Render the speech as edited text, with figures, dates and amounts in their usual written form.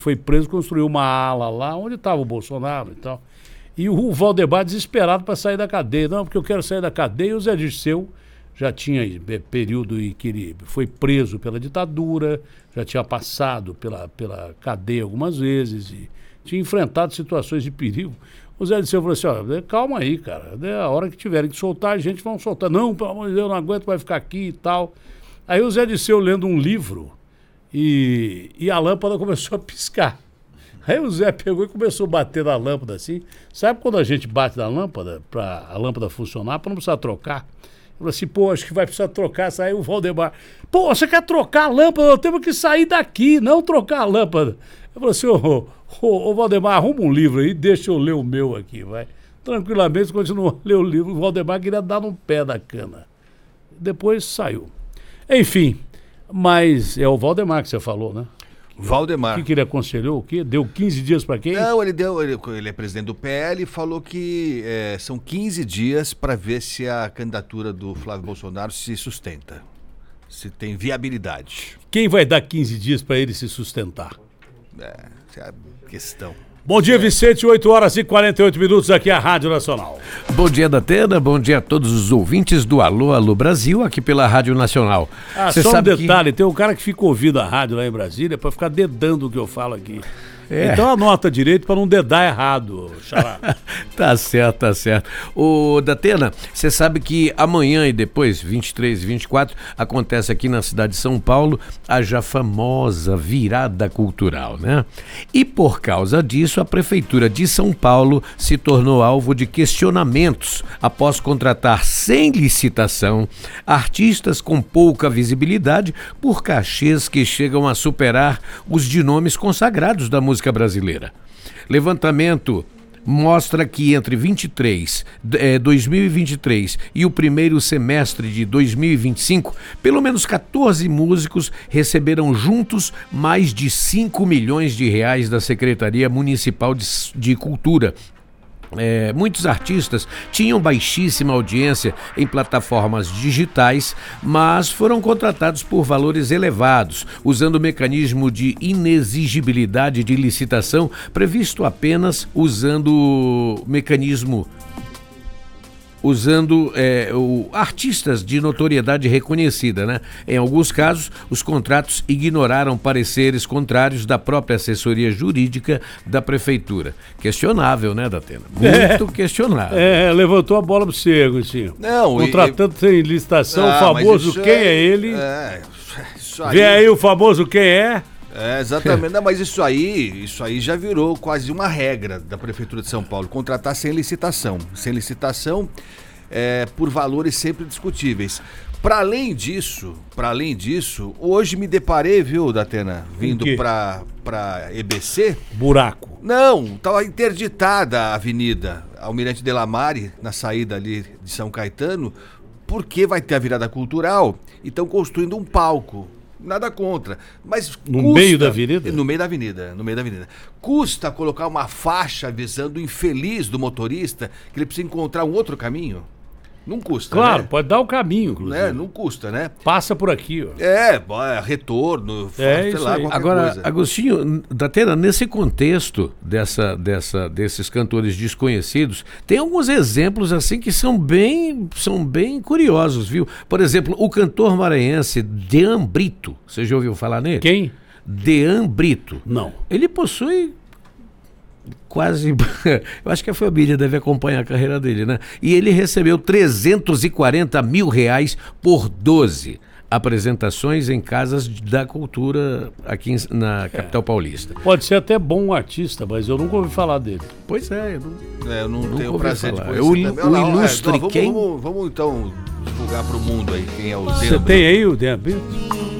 foi preso, construiu uma ala lá onde estava o Bolsonaro e tal. E o Valdemar desesperado para sair da cadeia. Não, porque eu quero sair da cadeia. E o Zé Dirceu já tinha período em que ele foi preso pela ditadura, já tinha passado pela cadeia algumas vezes e tinha enfrentado situações de perigo. O Zé Dirceu falou assim, olha, calma aí, cara, a hora que tiverem que soltar, a gente vai soltar. Não, pelo amor de Deus, eu não aguento, vai ficar aqui e tal. Aí o Zé Dirceu lendo um livro e a lâmpada começou a piscar. Aí o Zé pegou e começou a bater na lâmpada assim. Sabe quando a gente bate na lâmpada, para a lâmpada funcionar, para não precisar trocar? Eu falei assim, pô, acho que vai precisar trocar. Saiu o Valdemar. Pô, você quer trocar a lâmpada? Nós temos que sair daqui, não trocar a lâmpada. Eu falei assim, ô Valdemar, arruma um livro aí, deixa eu ler o meu aqui, vai. Tranquilamente, continuou a ler o livro. O Valdemar queria dar no pé da cana. Depois saiu. Enfim, mas é o Valdemar que você falou, né? Valdemar. O que ele aconselhou? O quê? Deu 15 dias para quem? Não, ele é presidente do PL e falou que são 15 dias para ver se a candidatura do Flávio Bolsonaro se sustenta, se tem viabilidade. Quem vai dar 15 dias para ele se sustentar? Essa é a questão. Bom dia, Vicente, 8h48 aqui a Rádio Nacional. Bom dia, Datena, bom dia a todos os ouvintes do Alô, Alô Brasil, aqui pela Rádio Nacional. Cê só um detalhe, tem um cara que fica ouvindo a rádio lá em Brasília para ficar dedando o que eu falo aqui. Então anota direito para não dedar errado, Xará. Tá certo, tá certo. Ô, Datena, você sabe que amanhã e depois, 23 e 24, acontece aqui na cidade de São Paulo a já famosa virada cultural, né? E por causa disso, a Prefeitura de São Paulo se tornou alvo de questionamentos após contratar sem licitação artistas com pouca visibilidade por cachês que chegam a superar os de nomes consagrados da música brasileira. Levantamento mostra que entre 2023 e o primeiro semestre de 2025, pelo menos 14 músicos receberam juntos mais de 5 milhões de reais da Secretaria Municipal de Cultura. Muitos artistas tinham baixíssima audiência em plataformas digitais, mas foram contratados por valores elevados, usando o mecanismo de inexigibilidade de licitação previsto apenas usando artistas de notoriedade reconhecida, né? Em alguns casos, os contratos ignoraram pareceres contrários da própria assessoria jurídica da prefeitura. Questionável, né, Datena? Muito questionável. Levantou a bola pro você, Agostinho. Não, contratando sem licitação, o famoso quem é ele? Isso aí. Vê aí o famoso quem é? Exatamente. Não, mas isso aí já virou quase uma regra da Prefeitura de São Paulo, contratar sem licitação. Sem licitação, por valores sempre discutíveis. Para além disso, hoje me deparei, viu, Datena, vindo pra EBC. Buraco. Não, tava interditada a avenida Almirante Delamare, na saída ali de São Caetano, porque vai ter a virada cultural e estão construindo um palco. Nada contra, mas no meio da avenida? No meio da avenida. Custa colocar uma faixa avisando o infeliz do motorista que ele precisa encontrar um outro caminho? Não custa, claro, né? pode dar o caminho, inclusive. Não custa, né? Passa por aqui, ó. Retorno, sei lá, qualquer Agora, coisa. Agostinho, Datena, nesse contexto desses cantores desconhecidos, tem alguns exemplos assim que são bem curiosos, viu? Por exemplo, o cantor maranhense Dean Brito, você já ouviu falar nele? Quem? Dean Brito. Não. Ele possui quase, eu acho que a família deve acompanhar a carreira dele, né? E ele recebeu 340 mil reais por 12 apresentações em casas da cultura aqui na capital paulista. Pode ser até bom artista, mas eu nunca ouvi falar dele. Pois é, eu não tenho prazer de conhecer. O ilustre quem? Vamos então divulgar para o mundo aí quem é o Dean Você tem aí o Dean Brito?